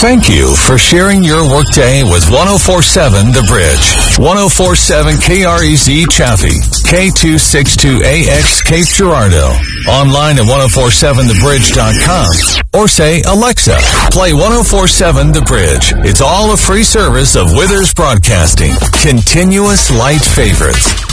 Thank you for sharing your workday with 1047 The Bridge. 1047 KREZ Chaffee, K262AX Cape Girardeau. Online at 1047thebridge.com or say, Alexa, play 1047 The Bridge. It's all a free service of Withers Broadcasting. Continuous light favorites.